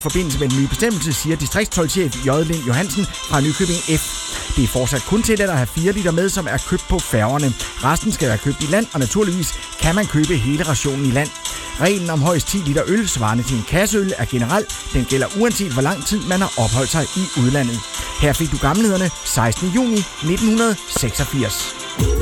I forbindelse med den nye bestemmelse, siger distriktstoldchef J. Lind Johansen fra Nykøbing F. Det er fortsat kun tilladt at have 4 liter med, som er købt på færgerne. Resten skal være købt i land, og naturligvis kan man købe hele rationen i land. Reglen om højst 10 liter øl, svarende til en kasseøl, er generel. Den gælder uanset hvor lang tid man har opholdt sig i udlandet. Her fik du gammelhederne 16. juni 1986.